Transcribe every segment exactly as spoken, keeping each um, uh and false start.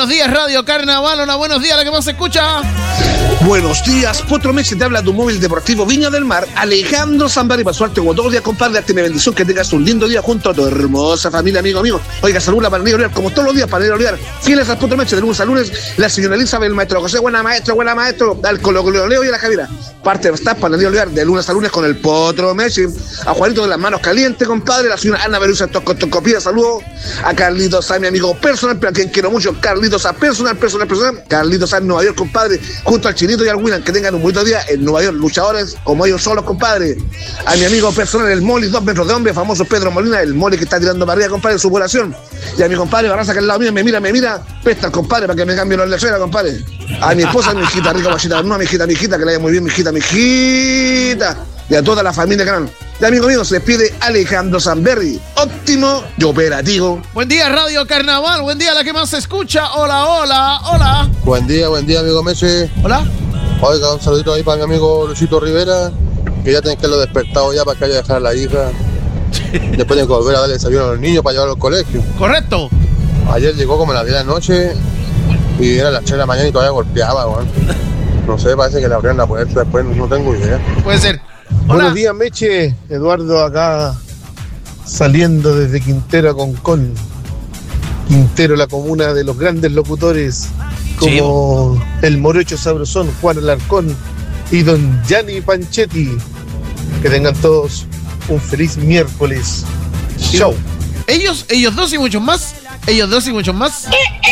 buenos días, Radio Carnaval. Hola, buenos días, la que más se escucha. Buenos días, Potro Meche, te habla tu móvil deportivo Viña del Mar, Alejandro Zambari, para suerte como todos los días, compadre, darte mi bendición, que tengas un lindo día junto a tu hermosa familia, amigo mío. Oiga, saluda para Niño Olivar, como todos los días, para Niño Olivar, fieles al Potro Meche, de lunes a lunes, la señora Elizabeth, el maestro José, buena maestro, buena maestro, al Colo Colo Leo y a la Javiera. Parte de staff para Niño Olivar, de lunes a lunes con el Potro Meche, a Juanito de las manos calientes, compadre, la señora Ana Berusa, Toscotoscopía, saludos, a Carlitos a mi amigo personal, pero a quien quiero mucho, Carlitos a personal, personal, personal, Carlitos a Nueva York, compadre, junto al Chinito y al William, que tengan un bonito día en Nueva York, luchadores como ellos solos, compadre. A mi amigo personal, el Moli, dos metros de hombre, famoso Pedro Molina, el Moli que está tirando para arriba, compadre, en su población. Y a mi compadre Barraza, que al lado mío me mira, me mira, presta al compadre para que me cambie los lecheras, compadre. A mi esposa, mi hijita rica, guachita, no, mi hijita, mi hijita, que le vaya muy bien, mi hijita, mi hijita. Y a toda la familia que han. De amigo mío, se despide Alejandro Zamberri, óptimo y operativo. Buen día, Radio Carnaval, buen día, la que más se escucha. Hola, hola, hola. Buen día, buen día, amigo Meche. Hola. Oiga, un saludito ahí para mi amigo Luisito Rivera, que ya tienen que haberlo despertado ya para que haya dejado a la hija. Después tienen que volver a darle desayuno a los niños para llevarlos al colegio. Correcto. Ayer llegó como a las diez de la noche y era las tres de la mañana y todavía golpeaba, man. No sé, parece que le abrieron la puerta, después no tengo idea. Puede ser. Hola. Buenos días, Meche. Eduardo acá, saliendo desde Quintero con Con. Quintero, la comuna de los grandes locutores, como sí. El Morocho Sabrosón, Juan Alarcón y don Gianni Panchetti. Que tengan todos un feliz miércoles. Chau. Ellos, ellos dos y muchos más. Ellos dos y muchos más.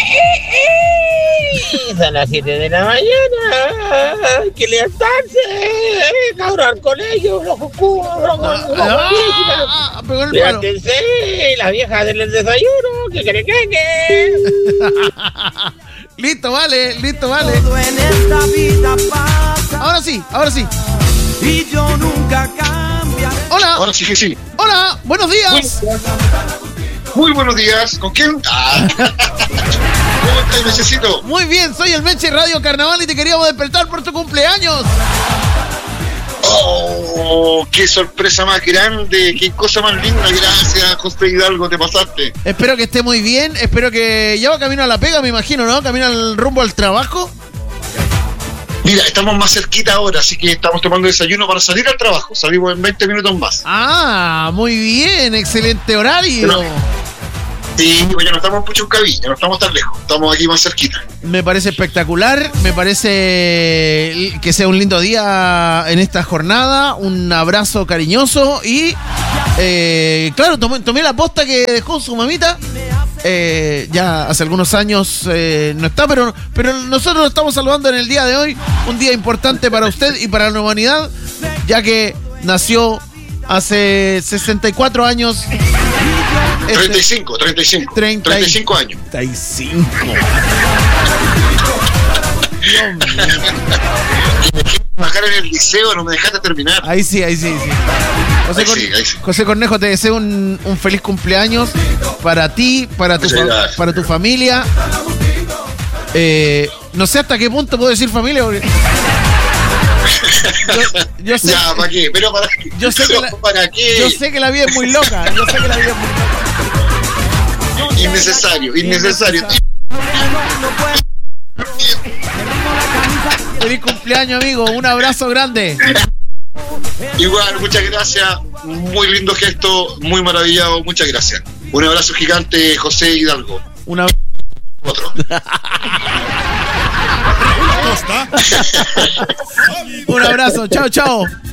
Son las siete de la mañana. Hay que levantarse. Cabrón al colegio. Levántense. La vieja del desayuno. Que creen que. Listo, vale, listo, vale. Ahora sí, ahora sí. Y yo nunca cambiaré. Hola. Ahora sí que sí. Hola, buenos días. Muy buenos días. ¿Con quién? Ah. ¿Cómo estás, Mechecito? Muy bien, soy el Meche Radio Carnaval y te queríamos despertar por tu cumpleaños. Oh, qué sorpresa más grande, qué cosa más linda. Gracias, José Hidalgo, te pasaste. Espero que esté muy bien, espero que ya va camino a la pega, me imagino, ¿no? Camino al rumbo al trabajo. Mira, estamos más cerquita ahora, así que estamos tomando desayuno para salir al trabajo. Salimos en veinte minutos más. Ah, muy bien, excelente horario. Pero, sí, pues ya no estamos en Puchuncaví, ya no estamos tan lejos, estamos aquí más cerquita. Me parece espectacular, me parece que sea un lindo día en esta jornada, un abrazo cariñoso y, eh, claro, tomé, tomé la posta que dejó su mamita. Eh, ya hace algunos años eh, no está, pero, pero nosotros lo estamos saludando en el día de hoy, un día importante para usted y para la humanidad, ya que nació hace sesenta y cuatro años. Este, treinta y cinco, treinta y cinco. treinta, treinta y cinco años. treinta y cinco. Dios mío. Bajar en el liceo, no me dejaste terminar. Ahí sí, ahí sí, sí. José, ahí Corne- sí, ahí sí. José Cornejo, te deseo un, un feliz cumpleaños para ti, para tu, fa- para tu familia. Eh, no sé hasta qué punto puedo decir familia, porque... Yo, yo sé, ya, ¿para qué? Pero para qué. Yo sé, que la, ¿para qué? yo sé que la vida es muy loca. Yo sé que la vida es muy loca. Innecesario, innecesario. Feliz cumpleaños, amigo. Un abrazo grande. Igual, muchas gracias. Muy lindo gesto, muy maravillado. Muchas gracias. Un abrazo gigante, José Hidalgo. Una... Otro. Un abrazo. Chao, chao.